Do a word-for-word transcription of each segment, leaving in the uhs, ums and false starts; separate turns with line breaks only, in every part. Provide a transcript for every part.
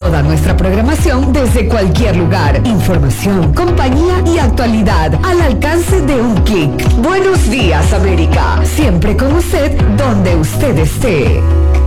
Toda nuestra programación desde cualquier lugar. Información, compañía y actualidad al alcance de un clic. Buenos días, América. Siempre con usted, donde usted esté.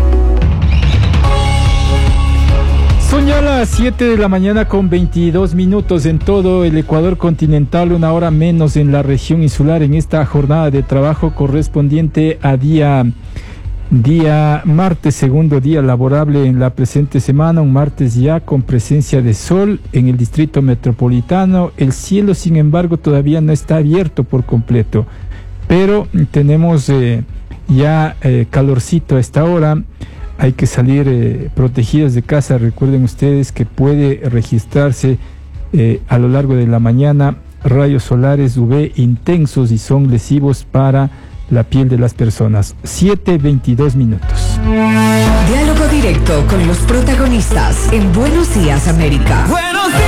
Son ya las siete de la mañana con veintidós minutos en todo el Ecuador continental, una hora menos en la región insular en esta jornada de trabajo correspondiente a día, día martes, segundo día laborable en la presente semana, un martes ya con presencia de sol en el distrito metropolitano. El cielo, sin embargo, todavía no está abierto por completo, pero tenemos eh, ya eh, calorcito a esta hora. Hay que salir eh, protegidos de casa. Recuerden ustedes que puede registrarse eh, a lo largo de la mañana rayos solares U V intensos y son lesivos para la piel de las personas. siete veintidós minutos.
Diálogo directo con los protagonistas en Buenos Días, América. Buenos días.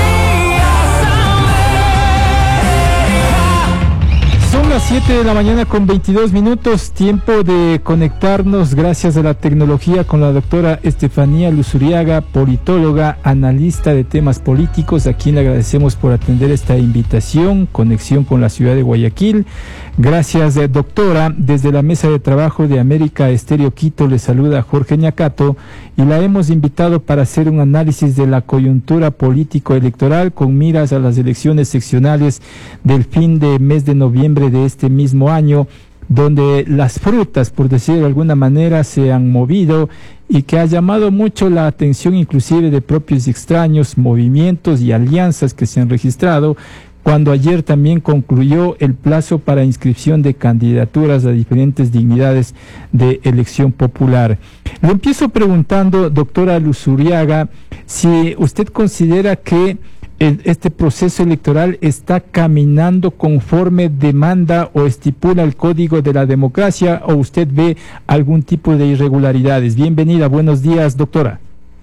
Son las siete de la mañana con veintidós minutos, tiempo de conectarnos gracias a la tecnología con la doctora Estefanía Luzuriaga, politóloga, analista de temas políticos, a quien le agradecemos por atender esta invitación, conexión con la ciudad de Guayaquil. Gracias, eh, doctora. Desde la mesa de trabajo de América Estéreo Quito le saluda Jorge Ñacato y la hemos invitado para hacer un análisis de la coyuntura político-electoral con miras a las elecciones seccionales del fin de mes de noviembre de este mismo año, donde las frutas, por decir de alguna manera, se han movido y que ha llamado mucho la atención inclusive de propios y extraños movimientos y alianzas que se han registrado, cuando ayer también concluyó el plazo para inscripción de candidaturas a diferentes dignidades de elección popular. Le empiezo preguntando, doctora Luzuriaga, si usted considera que el, este proceso electoral está caminando conforme demanda o estipula el Código de la Democracia, o usted ve algún tipo de irregularidades. Bienvenida, buenos días, doctora.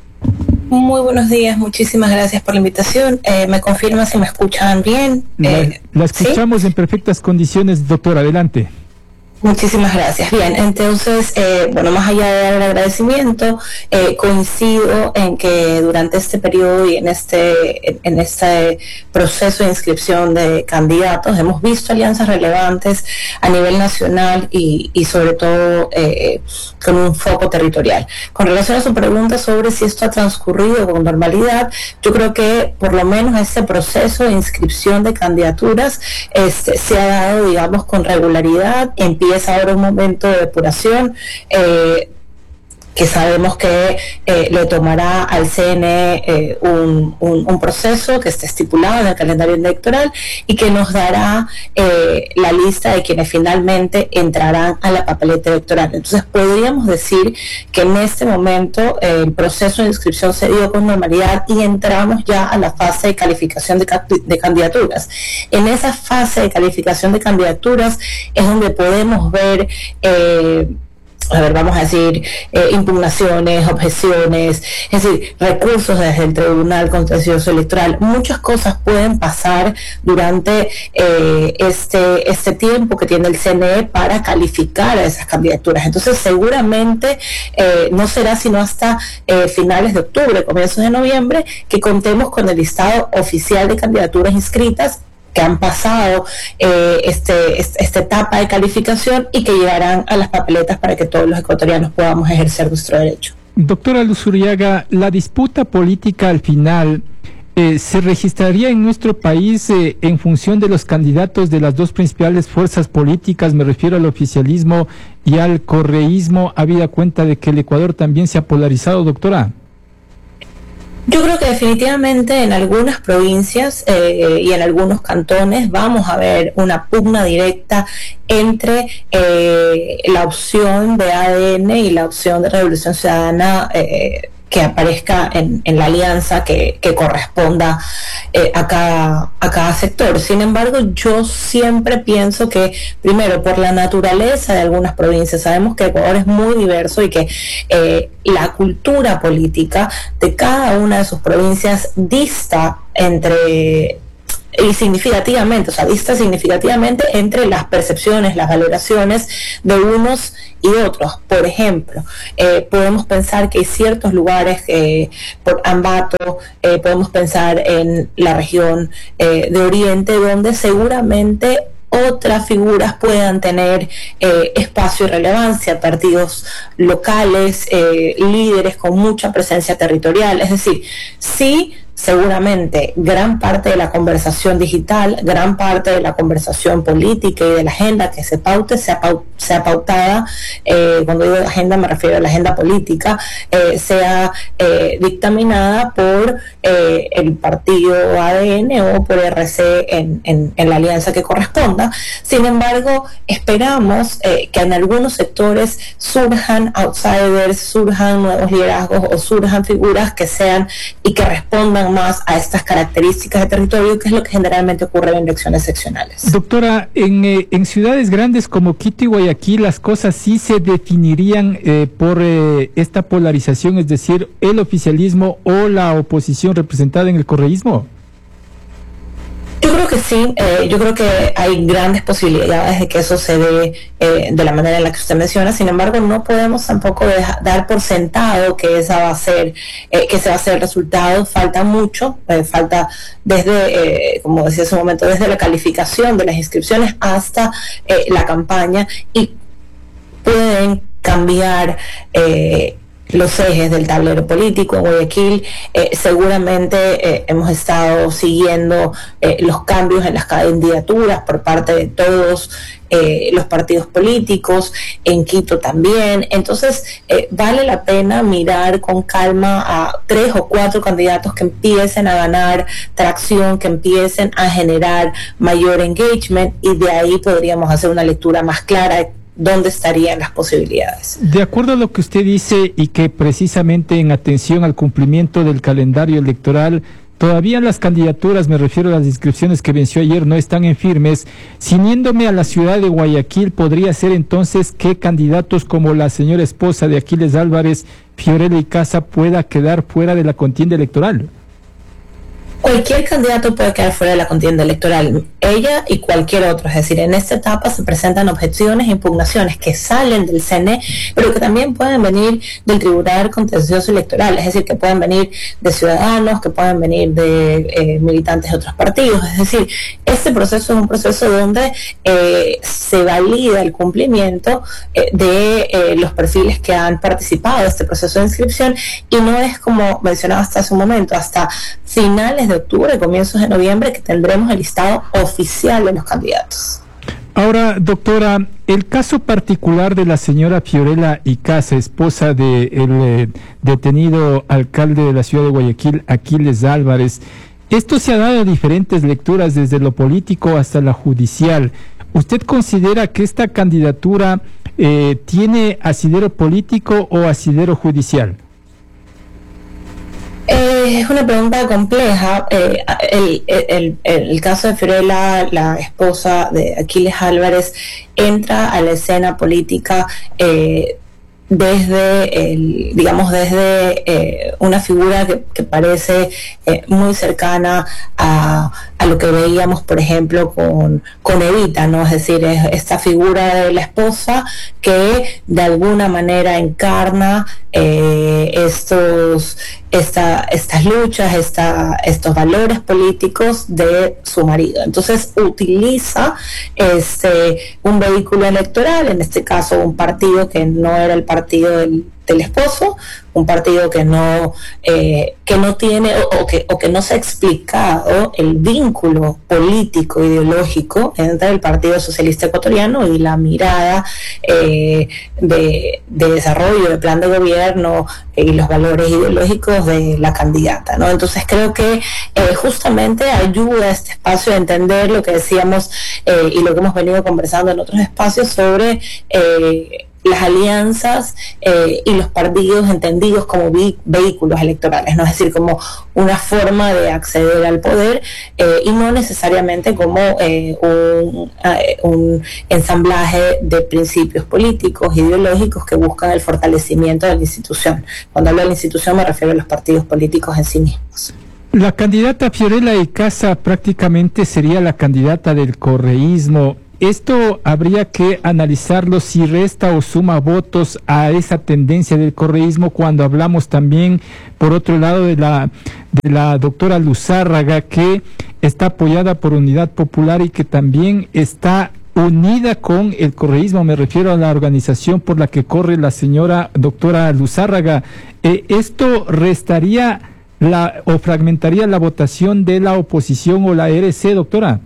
Muy buenos días, muchísimas gracias por la invitación. Eh, ¿Me confirma si me escuchan bien?
Eh, la, la escuchamos, ¿sí? En perfectas condiciones, doctora, adelante.
Muchísimas gracias. Bien, entonces, eh, bueno, más allá de dar el agradecimiento, eh, coincido en que durante este periodo y en este, en, en este proceso de inscripción de candidatos hemos visto alianzas relevantes a nivel nacional y, y sobre todo eh, con un foco territorial. Con relación a su pregunta sobre si esto ha transcurrido con normalidad, yo creo que por lo menos este proceso de inscripción de candidaturas este, se ha dado, digamos, con regularidad. Empieza es ahora un momento de depuración eh, que sabemos que eh, le tomará al C N E eh, un, un, un proceso que esté estipulado en el calendario electoral y que nos dará eh, la lista de quienes finalmente entrarán a la papeleta electoral. Entonces podríamos decir que en este momento eh, el proceso de inscripción se dio con normalidad y entramos ya a la fase de calificación de, de candidaturas. En esa fase de calificación de candidaturas es donde podemos ver eh, a ver, vamos a decir, eh, impugnaciones, objeciones, es decir, recursos desde el Tribunal Contencioso Electoral. Muchas cosas pueden pasar durante eh, este, este tiempo que tiene el C N E para calificar a esas candidaturas. Entonces, seguramente eh, no será sino hasta eh, finales de octubre, comienzos de noviembre, que contemos con el listado oficial de candidaturas inscritas que han pasado eh, este, este, esta etapa de calificación y que llegarán a las papeletas para que todos los ecuatorianos podamos ejercer nuestro derecho.
Doctora Luzuriaga, la disputa política al final eh, se registraría en nuestro país eh, en función de los candidatos de las dos principales fuerzas políticas, me refiero al oficialismo y al correísmo, habida cuenta de que el Ecuador también se ha polarizado, doctora.
Yo creo que definitivamente en algunas provincias eh, y en algunos cantones vamos a ver una pugna directa entre eh, la opción de A D N y la opción de Revolución Ciudadana eh, que aparezca en, en la alianza que, que corresponda eh, a, cada, a cada sector. Sin embargo, yo siempre pienso que, primero, por la naturaleza de algunas provincias, sabemos que Ecuador es muy diverso y que eh, la cultura política de cada una de sus provincias dista entre y significativamente, o sea, dista significativamente entre las percepciones, las valoraciones de unos y otros. Por ejemplo, eh, podemos pensar que hay ciertos lugares, eh, por Ambato, eh, podemos pensar en la región eh, de Oriente, donde seguramente otras figuras puedan tener eh, espacio y relevancia, partidos locales, eh, líderes con mucha presencia territorial. Es decir, sí, seguramente gran parte de la conversación digital, gran parte de la conversación política y de la agenda que se paute, sea, pau sea pautada, eh, cuando digo agenda me refiero a la agenda política, eh, sea eh, dictaminada por eh, el partido A D N o por R C en, en, en la alianza que corresponda. Sin embargo, esperamos eh, que en algunos sectores surjan outsiders, surjan nuevos liderazgos o surjan figuras que sean y que respondan más a estas características de territorio, que es lo que generalmente ocurre en elecciones seccionales.
Doctora, en, eh, en ciudades grandes como Quito y Guayaquil, las cosas sí se definirían eh, por eh, esta polarización, es decir, el oficialismo o la oposición representada en el correísmo.
Yo creo que sí, eh, yo creo que hay grandes posibilidades de que eso se dé eh, de la manera en la que usted menciona. Sin embargo, no podemos tampoco deja, dar por sentado que esa va a ser, eh, que ese va a ser el resultado. Falta mucho, eh, falta desde, eh, como decía hace un momento, desde la calificación de las inscripciones hasta eh, la campaña, y pueden cambiar eh, los ejes del tablero político. En Guayaquil eh, seguramente eh, hemos estado siguiendo eh, los cambios en las candidaturas por parte de todos eh, los partidos políticos, en Quito también. Entonces eh, vale la pena mirar con calma a tres o cuatro candidatos que empiecen a ganar tracción, que empiecen a generar mayor engagement, y de ahí podríamos hacer una lectura más clara de dónde estarían las posibilidades.
De acuerdo a lo que usted dice, y que precisamente en atención al cumplimiento del calendario electoral, todavía las candidaturas, me refiero a las inscripciones que venció ayer, no están en firmes. Ciñéndome a la ciudad de Guayaquil, ¿podría ser entonces que candidatos como la señora esposa de Aquiles Álvarez, Fiorella Icaza, pueda quedar fuera de la contienda electoral?
Cualquier candidato puede quedar fuera de la contienda electoral, ella y cualquier otro. Es decir, en esta etapa se presentan objeciones e impugnaciones que salen del C N E, pero que también pueden venir del Tribunal Contencioso Electoral, es decir, que pueden venir de ciudadanos, que pueden venir de eh, militantes de otros partidos. Es decir, este proceso es un proceso donde eh, se valida el cumplimiento eh, de eh, los perfiles que han participado de este proceso de inscripción, y no es, como mencionaba hasta hace un momento, hasta finales de octubre, comienzos de noviembre, que tendremos el listado oficial de los candidatos.
Ahora, doctora, el caso particular de la señora Fiorella Icaza, esposa del de eh, detenido alcalde de la ciudad de Guayaquil, Aquiles Álvarez, esto se ha dado diferentes lecturas, desde lo político hasta la judicial. ¿Usted considera que esta candidatura eh, tiene asidero político o asidero judicial?
Eh, es una pregunta compleja. Eh, el, el, el, el caso de Fiorella, la esposa de Aquiles Álvarez, entra a la escena política eh, desde, el, digamos, desde eh, una figura que, que parece eh, muy cercana a, a lo que veíamos, por ejemplo, con, con Evita, ¿no? Es decir, es esta figura de la esposa que de alguna manera encarna eh, estos, esta, estas luchas, esta, estos valores políticos de su marido. Entonces utiliza este, un vehículo electoral, en este caso un partido que no era el partido del, del esposo, un partido que no eh, que no tiene o, o que o que no se ha explicado el vínculo político ideológico entre el Partido Socialista Ecuatoriano y la mirada eh, de, de desarrollo, de plan de gobierno eh, y los valores ideológicos de la candidata, ¿no? Entonces creo que eh, justamente ayuda a este espacio a entender lo que decíamos eh, y lo que hemos venido conversando en otros espacios sobre eh, las alianzas eh, y los partidos entendidos como vi- vehículos electorales, ¿no? Es decir, como una forma de acceder al poder eh, y no necesariamente como eh, un, eh, un ensamblaje de principios políticos, ideológicos que buscan el fortalecimiento de la institución. Cuando hablo de la institución me refiero a los partidos políticos en sí mismos.
La candidata Fiorella Icaza prácticamente sería la candidata del correísmo. Esto habría que analizarlo si resta o suma votos a esa tendencia del correísmo, cuando hablamos también, por otro lado, de la, de la doctora Luzárraga, que está apoyada por Unidad Popular y que también está unida con el correísmo. Me refiero a la organización por la que corre la señora doctora Luzárraga. Eh, ¿Esto restaría la o fragmentaría la votación de la oposición o la R C, doctora?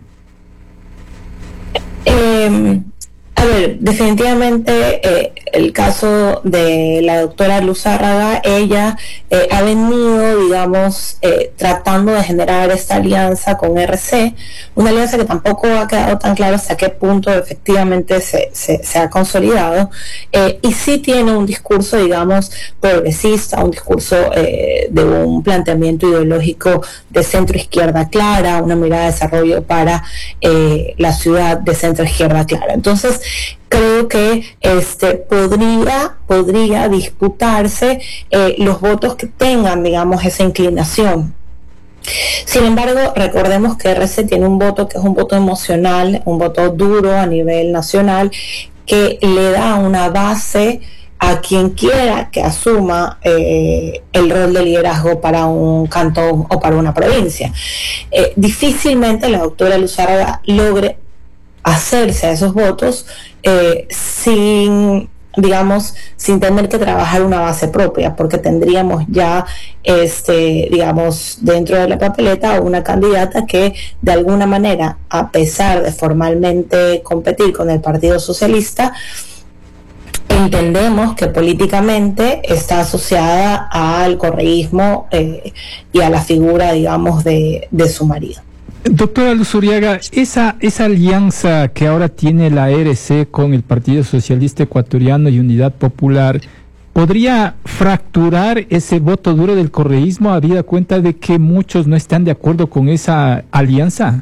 Eh, a ver, definitivamente eh, el caso de la doctora Luzárraga, ella eh, ha venido, digamos, eh, tratando de generar esta alianza con R C, una alianza que tampoco ha quedado tan claro hasta qué punto efectivamente se, se, se ha consolidado, eh, y sí tiene un discurso, digamos, progresista, un discurso eh, de un planteamiento ideológico de centro-izquierda clara, una mirada de desarrollo para eh, la ciudad de centro-izquierda clara. Entonces, creo que este podría podría disputarse eh, los votos que tengan, digamos, esa inclinación. Sin embargo, recordemos que R C tiene un voto que es un voto emocional, un voto duro a nivel nacional, que le da una base a quien quiera que asuma eh, el rol de liderazgo para un cantón o para una provincia. Eh, difícilmente la doctora Luzárraga logre hacerse a esos votos eh, sin, digamos, sin tener que trabajar una base propia, porque tendríamos ya, este, digamos, dentro de la papeleta una candidata que de alguna manera, a pesar de formalmente competir con el Partido Socialista, entendemos que políticamente está asociada al correísmo eh, y a la figura, digamos, de, de su marido.
Doctora Luzuriaga, esa, esa alianza que ahora tiene la R C con el Partido Socialista Ecuatoriano y Unidad Popular, ¿podría fracturar ese voto duro del correísmo, habida cuenta de que muchos no están de acuerdo con esa alianza?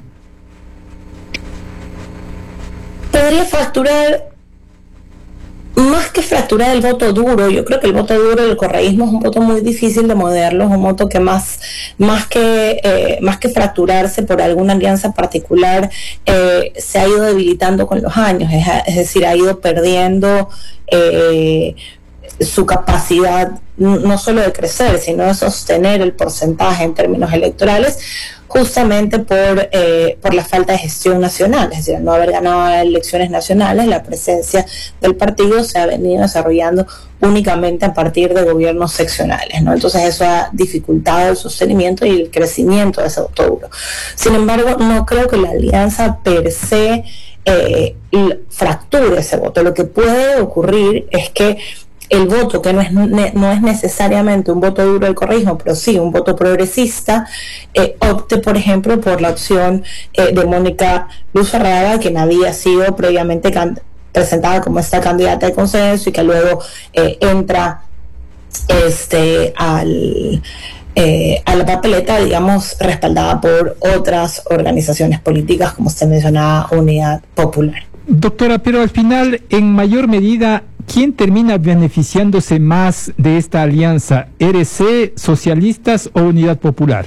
Podría fracturar, más que fracturar el voto duro. Yo creo que el voto duro del correísmo es un voto muy difícil de moverlo, es un voto que más, más que eh, más que fracturarse por alguna alianza particular, eh, se ha ido debilitando con los años, es, es decir, ha ido perdiendo eh, su capacidad no solo de crecer, sino de sostener el porcentaje en términos electorales, justamente por, eh, por la falta de gestión nacional, es decir, al no haber ganado elecciones nacionales, la presencia del partido se ha venido desarrollando únicamente a partir de gobiernos seccionales, ¿no? Entonces eso ha dificultado el sostenimiento y el crecimiento de ese voto duro. Sin embargo, no creo que la alianza per se eh, fracture ese voto. Lo que puede ocurrir es que el voto, que no es, no es necesariamente un voto duro del correísmo, pero sí un voto progresista, eh, opte, por ejemplo, por la opción eh, de Mónica Luzárraga, quien había sido previamente can- presentada como esta candidata de consenso y que luego eh, entra este al eh, a la papeleta, digamos, respaldada por otras organizaciones políticas, como usted mencionaba, Unidad Popular.
Doctora, pero al final, en mayor medida, ¿quién termina beneficiándose más de esta alianza? ¿R C, socialistas o Unidad Popular?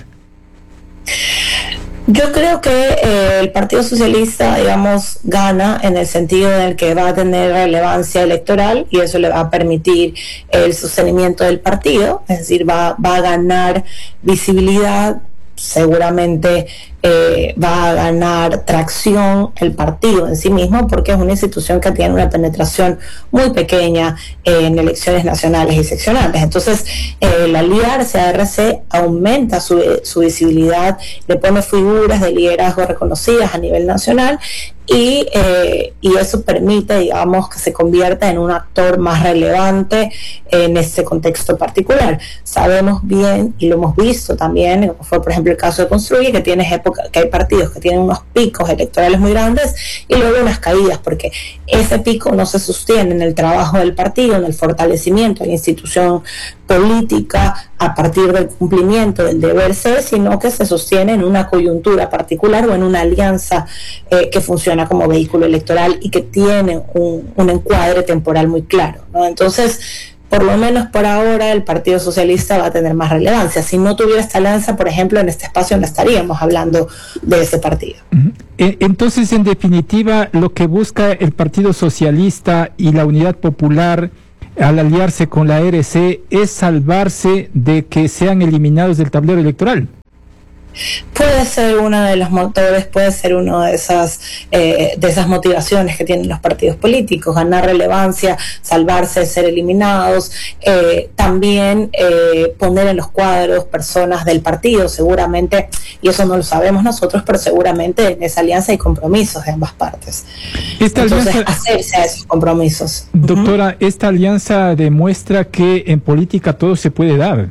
Yo creo que eh, el Partido Socialista, digamos, gana en el sentido en el que va a tener relevancia electoral y eso le va a permitir el sostenimiento del partido, es decir, va, va a ganar visibilidad, seguramente eh, va a ganar tracción el partido en sí mismo, porque es una institución que tiene una penetración muy pequeña eh, en elecciones nacionales y seccionales. Entonces, eh, el aliarse a R C aumenta su, su visibilidad, le pone figuras de liderazgo reconocidas a nivel nacional y, eh, y eso permite, digamos, que se convierta en un actor más relevante en este contexto particular. Sabemos bien, y lo hemos visto también, como fue por ejemplo el caso de Construye, que tienes época, que hay partidos que tienen unos picos electorales muy grandes y luego unas caídas, porque ese pico no se sostiene en el trabajo del partido, en el fortalecimiento de la institución política a partir del cumplimiento del deber ser, sino que se sostiene en una coyuntura particular o en una alianza eh, que funciona como vehículo electoral y que tiene un, un encuadre temporal muy claro, ¿no? Entonces, por lo menos por ahora, el Partido Socialista va a tener más relevancia. Si no tuviera esta alianza, por ejemplo, en este espacio no estaríamos hablando de ese partido.
Entonces, en definitiva, lo que busca el Partido Socialista y la Unidad Popular al aliarse con la A R C es salvarse de que sean eliminados del tablero electoral.
Puede ser uno de los motores, puede ser una de esas eh, de esas motivaciones que tienen los partidos políticos, ganar relevancia, salvarse de ser eliminados, eh, también eh, poner en los cuadros personas del partido, seguramente, y eso no lo sabemos nosotros, pero seguramente en esa alianza hay compromisos de ambas partes.
Esta
Entonces,
alianza,
hacerse a esos compromisos.
Doctora, uh-huh. Esta alianza demuestra que en política todo se puede dar.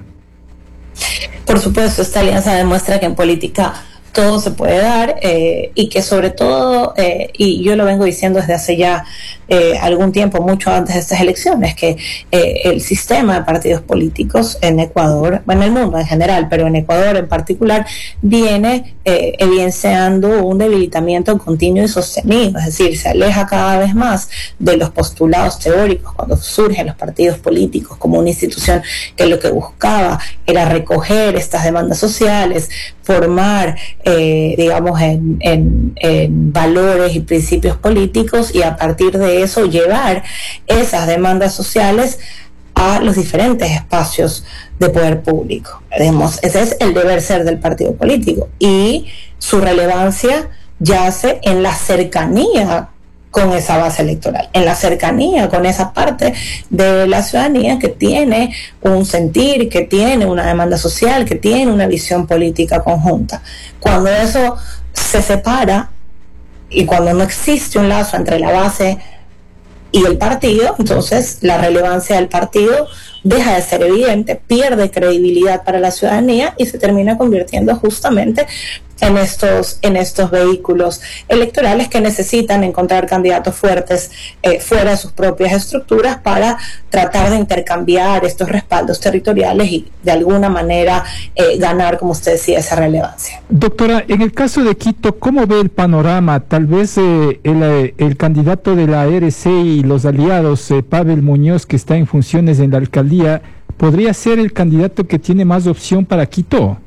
Por supuesto, esta alianza demuestra que en política todo se puede dar eh, y que sobre todo, eh, y yo lo vengo diciendo desde hace ya eh, algún tiempo, mucho antes de estas elecciones, que eh, el sistema de partidos políticos en Ecuador, en el mundo en general, pero en Ecuador en particular, viene eh, evidenciando un debilitamiento continuo y sostenido, es decir, se aleja cada vez más de los postulados teóricos cuando surgen los partidos políticos como una institución que lo que buscaba era recoger estas demandas sociales, formar Eh, digamos, en, en, en valores y principios políticos y a partir de eso llevar esas demandas sociales a los diferentes espacios de poder público. Digamos, ese es el deber ser del partido político y su relevancia yace en la cercanía con esa base electoral, en la cercanía con esa parte de la ciudadanía que tiene un sentir, que tiene una demanda social, que tiene una visión política conjunta. Cuando eso se separa y cuando no existe un lazo entre la base y el partido, entonces la relevancia del partido deja de ser evidente, pierde credibilidad para la ciudadanía y se termina convirtiendo justamente en estos en estos vehículos electorales que necesitan encontrar candidatos fuertes eh, fuera de sus propias estructuras para tratar de intercambiar estos respaldos territoriales y de alguna manera eh, ganar, como usted decía, esa relevancia.
Doctora, en el caso de Quito, ¿cómo ve el panorama? Tal vez eh, el, el candidato de la A R C y los aliados, eh, Pavel Muñoz, que está en funciones en la alcaldía, ¿podría ser el candidato que tiene más opción para Quito?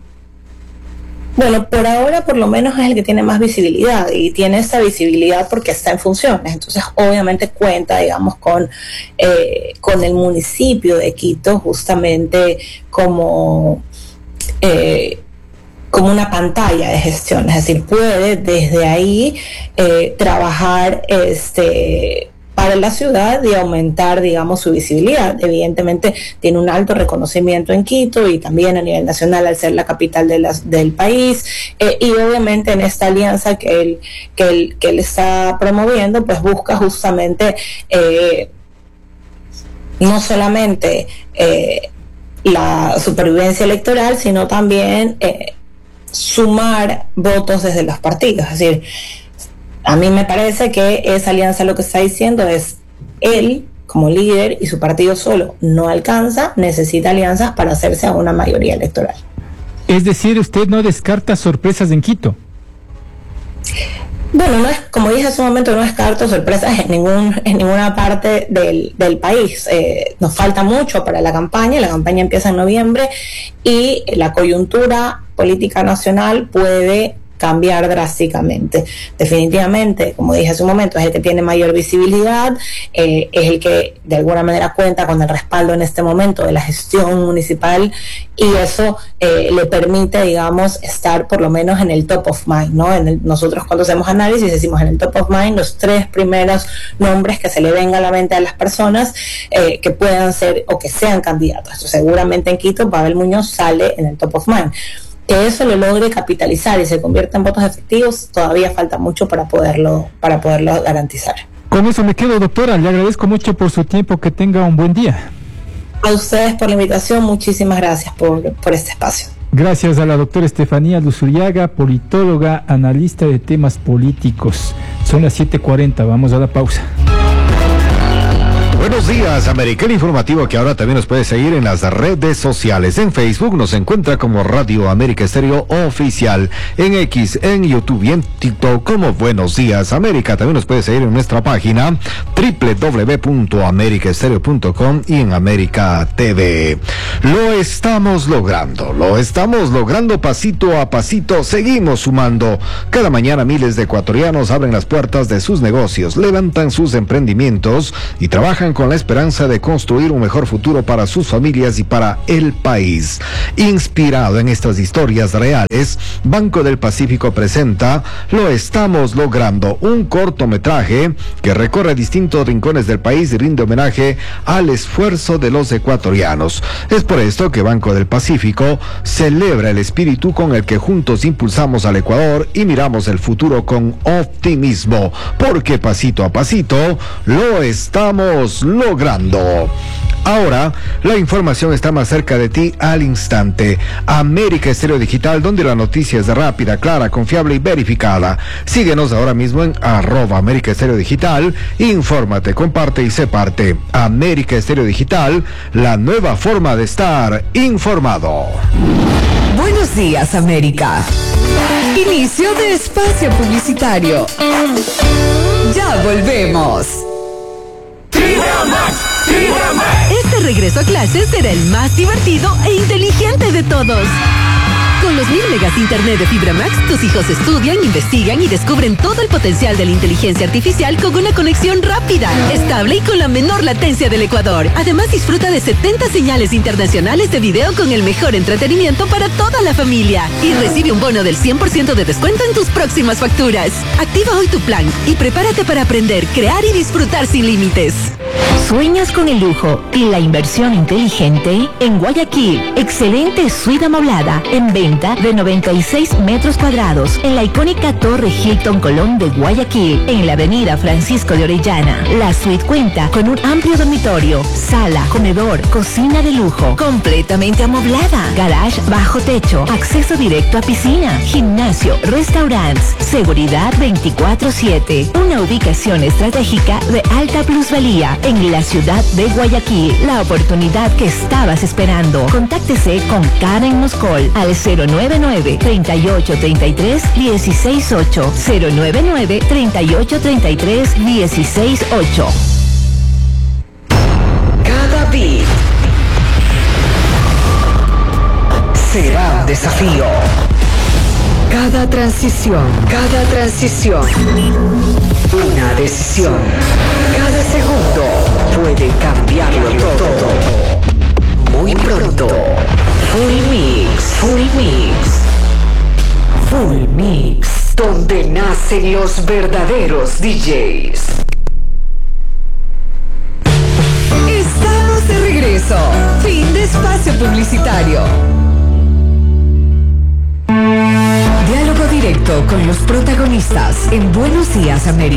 Bueno, por ahora por lo menos es el que tiene más visibilidad y tiene esta visibilidad porque está en funciones, entonces obviamente cuenta, digamos, con, eh, con el municipio de Quito justamente como, eh, como una pantalla de gestión, es decir, puede desde ahí eh, trabajar este para la ciudad y aumentar, digamos, su visibilidad. Evidentemente tiene un alto reconocimiento en Quito y también a nivel nacional al ser la capital de las, del país eh, y obviamente en esta alianza que él, que él, que él está promoviendo, pues busca justamente eh, no solamente eh, la supervivencia electoral, sino también eh, sumar votos desde los partidos, es decir, a mí me parece que esa alianza lo que está diciendo es él como líder y su partido solo no alcanza, necesita alianzas para hacerse a una mayoría electoral.
Es decir, usted no descarta sorpresas en Quito.
Bueno, no es, como dije hace un momento, no descarto sorpresas en ningún en ninguna parte del, del país. Eh, nos falta mucho para la campaña, la campaña empieza en noviembre y la coyuntura política nacional puede cambiar drásticamente. Definitivamente, como dije hace un momento, es el que tiene mayor visibilidad, eh, es el que de alguna manera cuenta con el respaldo en este momento de la gestión municipal y eso eh, le permite, digamos, estar por lo menos en el top of mind, ¿no? En el, nosotros cuando hacemos análisis decimos en el top of mind los tres primeros nombres que se le venga a la mente a las personas eh, que puedan ser o que sean candidatos. Entonces, seguramente en Quito Pavel Muñoz sale en el top of mind. Que eso lo logre capitalizar y se convierta en votos efectivos, todavía falta mucho para poderlo, para poderlo garantizar.
Con eso me quedo, doctora. Le agradezco mucho por su tiempo. Que tenga un buen día.
A ustedes por la invitación. Muchísimas gracias por, por este espacio.
Gracias a la doctora Estefanía Luzuriaga, politóloga, analista de temas políticos. Son las siete cuarenta. Vamos a la pausa.
Buenos días, América, el informativo que ahora también nos puede seguir en las redes sociales. En Facebook nos encuentra como Radio América Estéreo Oficial, en X, en YouTube y en TikTok como Buenos Días América. También nos puede seguir en nuestra página doble u doble u doble u punto america estéreo punto com y en América T V. Lo estamos logrando, lo estamos logrando pasito a pasito. Seguimos sumando. Cada mañana miles de ecuatorianos abren las puertas de sus negocios, levantan sus emprendimientos y trabajan con la esperanza de construir un mejor futuro para sus familias y para el país. Inspirado en estas historias reales, Banco del Pacífico presenta Lo estamos logrando, un cortometraje que recorre distintos rincones del país y rinde homenaje al esfuerzo de los ecuatorianos. Es por esto que Banco del Pacífico celebra el espíritu con el que juntos impulsamos al Ecuador y miramos el futuro con optimismo, porque pasito a pasito lo estamos logrando. Ahora, la información está más cerca de ti al instante. América Estéreo Digital, donde la noticia es rápida, clara, confiable y verificada. Síguenos ahora mismo en arroba América Estéreo Digital. Infórmate, comparte y sé parte. América Estéreo Digital, la nueva forma de estar informado.
Buenos días, América. Inicio de espacio publicitario. Ya volvemos.
Este regreso a clases será el más divertido e inteligente de todos. Con los mil megas de internet de Fibra Max, tus hijos estudian, investigan y descubren todo el potencial de la inteligencia artificial con una conexión rápida, estable y con la menor latencia del Ecuador. Además, disfruta de setenta señales internacionales de video con el mejor entretenimiento para toda la familia. Y recibe un bono del cien por ciento de descuento en tus próximas facturas. Activa hoy tu plan y prepárate para aprender, crear y disfrutar sin límites.
¿Sueñas con el lujo y la inversión inteligente? En Guayaquil, excelente suite amoblada en venta de noventa y seis metros cuadrados en la icónica Torre Hilton Colón de Guayaquil, en la avenida Francisco de Orellana. La suite cuenta con un amplio dormitorio, sala, comedor, cocina de lujo, completamente amoblada, garage bajo techo, acceso directo a piscina, gimnasio, restaurantes, seguridad veinticuatro siete. Una ubicación estratégica de alta plusvalía en la ciudad de Guayaquil. La oportunidad que estabas esperando. Contáctese con Karen Moscol al cero nueve nueve, treinta y ocho, treinta y tres, dieciséis ocho, cero nueve nueve, treinta y ocho, treinta y tres, dieciséis ocho.
Cada beat será un desafío. Cada transición, cada transición, una decisión. Cada segundo puede cambiarlo todo. Muy pronto. Full Mix, Full Mix, Full Mix, donde nacen los verdaderos D Js. Estamos de regreso. Fin de espacio publicitario. Diálogo directo con los protagonistas en Buenos Días América.